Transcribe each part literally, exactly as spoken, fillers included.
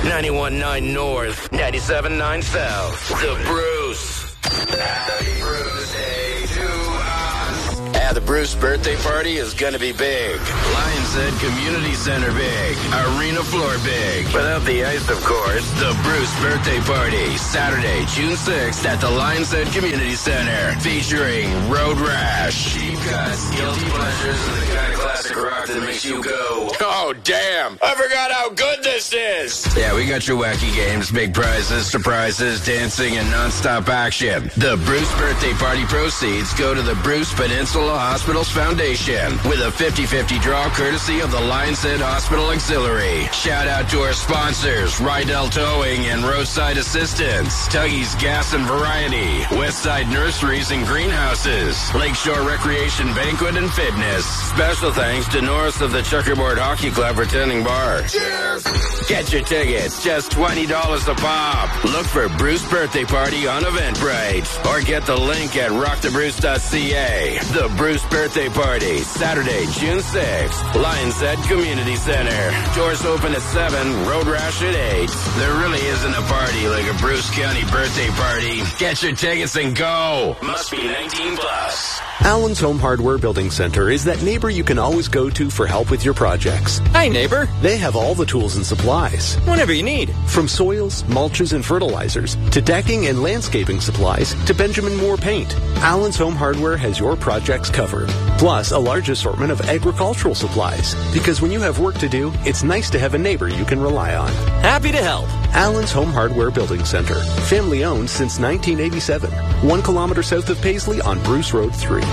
ninety-one point nine North, ninety-seven point nine South. The Bruce. Happy Bruce Day to us. Yeah, the Bruce birthday party is going to be big. Lions Head Community Center big. Arena floor big. Without the ice, of course. The Bruce birthday party. Saturday, June sixth at the Lions Head Community Center. Featuring Road Rash. Cheap cuts, guilty pleasures, and the kind of classic rock that makes you go, oh, damn. I forgot how good this is. Yeah, we got your wacky games, big prizes, surprises, dancing, and nonstop action. The Bruce birthday party proceeds go to the Bruce Peninsula Hospitals Foundation with a fifty-fifty draw courtesy of the Lions Head Hospital Auxiliary. Shout out to our sponsors, Rydell Towing and Roadside Assistance, Tuggy's Gas and Variety, Westside Nurseries and Greenhouses, Lakeshore Recreation Banquet and Fitness. Special thanks to Norris of the Checkerboard Hockey Club for tending bar. Cheers! Get your tickets, just twenty dollars a pop. Look for Bruce Birthday Party on Eventbrite or get the link at rock the bruce dot c a. The Bruce Birthday Party, Saturday, June sixth, Lions Head Community Center. Doors open at seven, Road Rash at eight. There really isn't a party like a Bruce County birthday party. Get your tickets and go. Must be nineteen plus. Allen's Home Hardware Building Center is that neighbor you can always go to for help with your projects. Hi, neighbor. They have all the tools and supplies. Whatever you need. From soils, mulches, and fertilizers, to decking and landscaping supplies, to Benjamin Moore paint. Allen's Home Hardware has your projects covered. Plus, a large assortment of agricultural supplies. Because when you have work to do, it's nice to have a neighbor you can rely on. Happy to help. Allen's Home Hardware Building Center. Family owned since nineteen eighty-seven. One kilometer south of Paisley on Bruce Road three.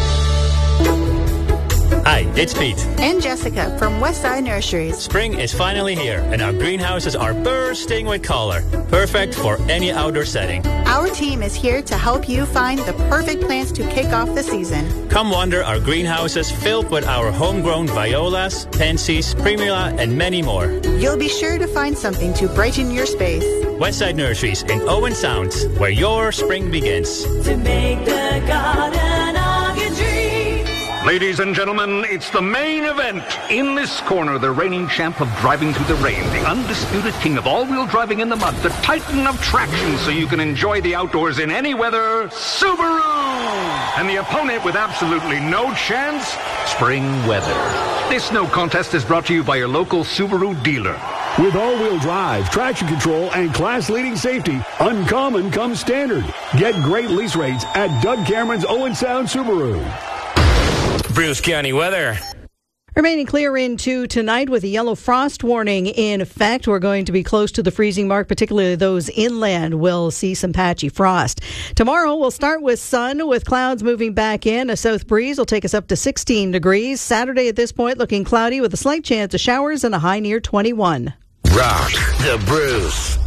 Hi, it's Pete. And Jessica from Westside Nurseries. Spring is finally here, and our greenhouses are bursting with color. Perfect for any outdoor setting. Our team is here to help you find the perfect plants to kick off the season. Come wander our greenhouses filled with our homegrown violas, pansies, primula, and many more. You'll be sure to find something to brighten your space. Westside Nurseries in Owen Sounds, where your spring begins. To make the garden of your dreams. Ladies and gentlemen, it's the main event. In this corner, the reigning champ of driving through the rain, the undisputed king of all-wheel driving in the mud, the titan of traction so you can enjoy the outdoors in any weather, Subaru! And the opponent with absolutely no chance, spring weather. This no contest is brought to you by your local Subaru dealer. With all-wheel drive, traction control, and class-leading safety, uncommon comes standard. Get great lease rates at Doug Cameron's Owen Sound Subaru. Bruce County weather. Remaining clear into tonight with a yellow frost warning in effect. We're going to be close to the freezing mark, particularly those inland will see some patchy frost. Tomorrow we'll start with sun with clouds moving back in. A south breeze will take us up to sixteen degrees. Saturday at this point looking cloudy with a slight chance of showers and a high near twenty-one. Rock the Bruce.